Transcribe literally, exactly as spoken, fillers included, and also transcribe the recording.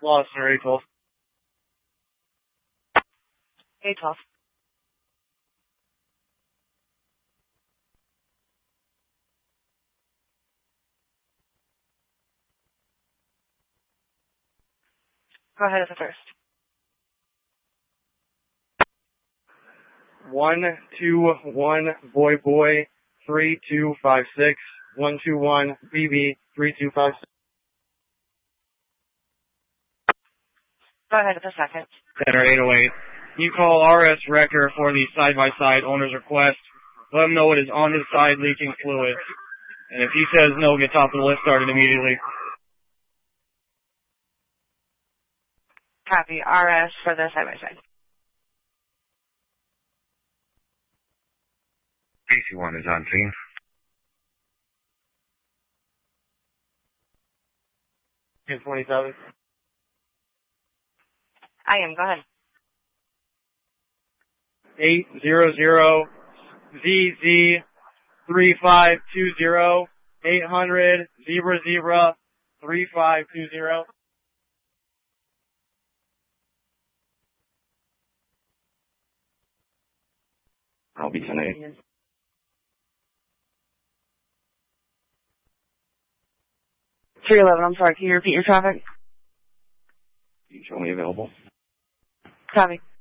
Lost or eight twelve. eight twelve. Go ahead as the first. One, two, one, boy, boy, three, two, five, six, one, two, one, B B, three, two, five, six. Go ahead with the second. ten or eight oh eight. You call R S Wrecker for the side-by-side owner's request. Let him know it is on his side leaking fluid. And if he says no, get top of the list started immediately. Copy. R S for the side-by-side. P C one is on scene. ten twenty-seven. I am. Go ahead. eight hundred Z Z three five two zero eight hundred zebra zebra three five two zero. I'll be ten eight. three eleven, I'm sorry. Can you repeat your traffic? You show me available. Copy.